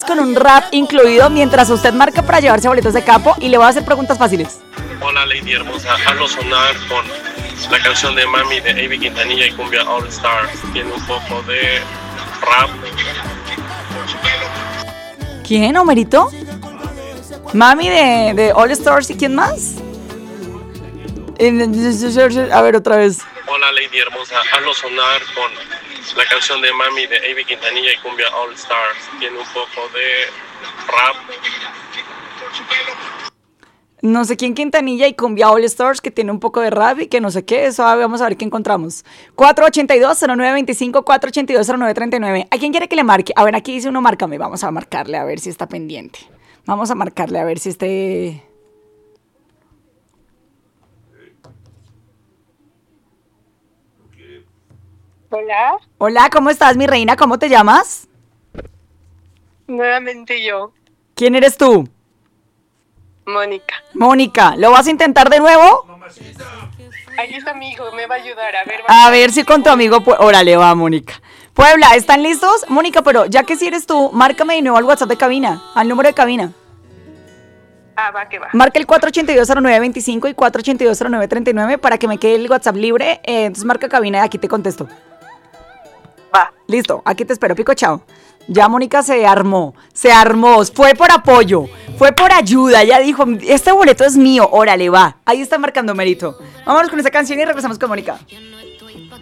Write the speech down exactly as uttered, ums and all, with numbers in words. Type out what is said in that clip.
con un rap incluido mientras usted marca para llevarse boletos de Capo y le voy a hacer preguntas fáciles. Hola Lady Hermosa, hazlo sonar con la canción de Mami de Avi Quintanilla y Cumbia All Stars. Tiene un poco de rap. ¿Quién, Homerito? Mami de, de All Stars y ¿quién más? A ver, otra vez. Hola Lady Hermosa, hazlo sonar con la canción de Mami de Avi Quintanilla y Cumbia All Stars. Tiene un poco de rap. No sé quién Quintanilla y Cumbia All Stars, que tiene un poco de rap y que no sé qué. Eso vamos a ver qué encontramos. cuatro ocho dos, cero nueve dos cinco, cuatro ocho dos, cero nueve tres nueve. ¿A quién quiere que le marque? A ver, aquí dice uno, márcame. Vamos a marcarle a ver si está pendiente. Vamos a marcarle a ver si esté... Hola. Hola, ¿cómo estás, mi reina? ¿Cómo te llamas? Nuevamente yo, ¿Quién eres tú? Mónica. Mónica, ¿lo vas a intentar de nuevo? Ahí está mi hijo, me va a ayudar. A ver, A ver si con tu amigo... Pu- Órale, va, Mónica. Puebla, ¿están listos? Mónica, pero ya que si eres tú, márcame de nuevo al WhatsApp de cabina, al número de cabina. Ah, va, que va. Marca el cuatro ocho dos, cero nueve dos cinco y cuatro ocho dos, cero nueve tres nueve para que me quede el WhatsApp libre. Eh, entonces marca cabina y aquí te contesto. Va. Listo, aquí te espero, pico, chao. Ya Mónica se armó, se armó, fue por apoyo, fue por ayuda, ya dijo, este boleto es mío, órale, va. Ahí está marcando mérito. Vámonos con esa canción y regresamos con Mónica.